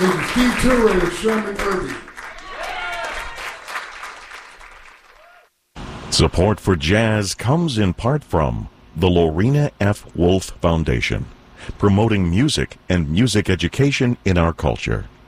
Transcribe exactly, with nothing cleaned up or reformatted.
This is Steve Turley and Sherman Irby. Support for jazz comes in part from the Lorena F. Wolf Foundation, promoting music and music education in our culture.